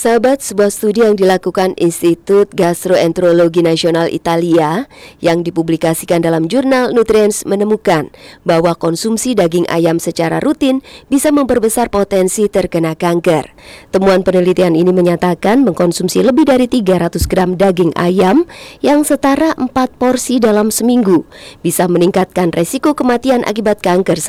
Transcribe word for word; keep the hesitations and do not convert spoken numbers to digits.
Sahabat, sebuah studi yang dilakukan Institut Gastroenterologi Nasional Italia yang dipublikasikan dalam jurnal Nutrients menemukan bahwa konsumsi daging ayam secara rutin bisa memperbesar potensi terkena kanker. Temuan penelitian ini menyatakan mengkonsumsi lebih dari tiga ratus gram daging ayam yang setara empat porsi dalam seminggu bisa meningkatkan resiko kematian akibat kanker